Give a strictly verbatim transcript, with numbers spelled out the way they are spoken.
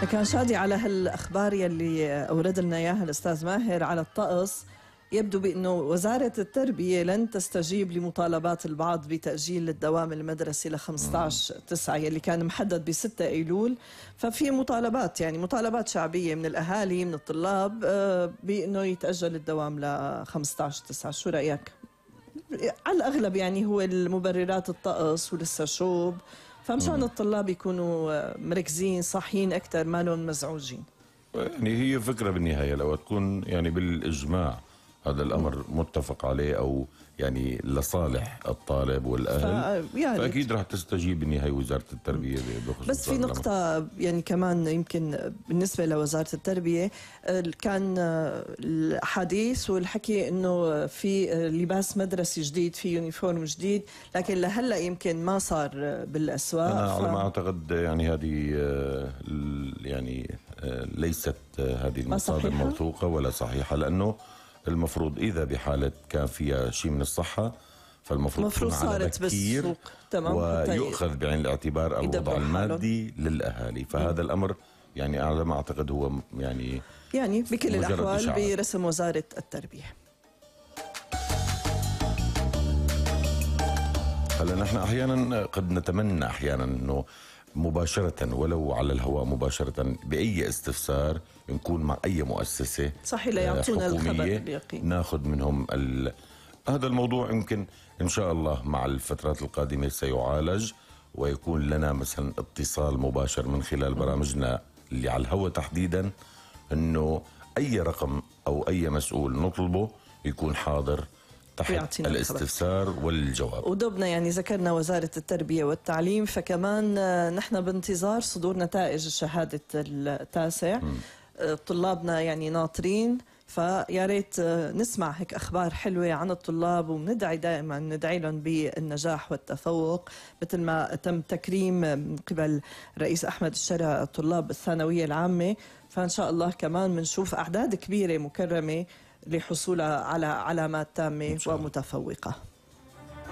كان شادي على هالأخبار يلي أورد لنا إياها الأستاذ ماهر على الطقس. يبدو بأنه وزارة التربية لن تستجيب لمطالبات البعض بتأجيل الدوام المدرسي ل خمسة عشر تسعة يلي كان محدد ب ستة أيلول. ففي مطالبات يعني مطالبات شعبية من الأهالي من الطلاب بأنه يتأجل الدوام ل خمسة عشر تسعة. شو رأيك؟ على الأغلب يعني هو المبررات الطقس ولسه شوب، فمشان الطلاب يكونوا مركزين صاحيين أكثر ما لهم مزعوجين. يعني هي فكرة بالنهاية لو تكون يعني بالإجماع هذا الأمر متفق عليه أو يعني لصالح الطالب والأهل يعني فأكيد راح تستجيب بالنهاية وزارة التربية بخصوص. بس في نقطة يعني كمان يمكن بالنسبة لوزارة التربية كان الأحاديث والحكي إنه في لباس مدرسي جديد في يونيفورم جديد، لكن لهلا يمكن ما صار بالأسواق. أنا ف... على ما أعتقد يعني هذه يعني ليست هذه المصادر موثوقة ولا صحيحة، لأنه المفروض إذا بحالة كان فيها شيء من الصحة فالمفروض المفروض صارت بالسوق تمام ويؤخذ بعين الاعتبار الوضع المادي للأهالي. فهذا م. الأمر يعني على ما أعتقد هو يعني يعني بكل الأحوال برسم وزارة التربية. هلا نحن أحيانا قد نتمنى أحيانا أنه مباشرة ولو على الهواء مباشرة بأي استفسار نكون مع أي مؤسسة صحيح لا يعطونا الخبر باليقين ناخذ منهم ال... هذا الموضوع يمكن إن شاء الله مع الفترات القادمة سيعالج ويكون لنا مثلا اتصال مباشر من خلال برامجنا اللي على الهواء تحديدا، إنه أي رقم أو أي مسؤول نطلبه يكون حاضر تحت الاستفسار والجواب. ودبنا يعني ذكرنا وزارة التربية والتعليم، فكمان نحن بانتظار صدور نتائج الشهادة التاسع. م. طلابنا يعني ناطرين، فيا ريت نسمع هيك أخبار حلوة عن الطلاب، وندعي دائما ندعي لهم بالنجاح والتفوق مثل ما تم تكريم من قبل رئيس أحمد الشرع طلاب الثانوية العامة. فإن شاء الله كمان بنشوف أعداد كبيرة مكرمة لحصولها على علامات تامة ومتفوقة.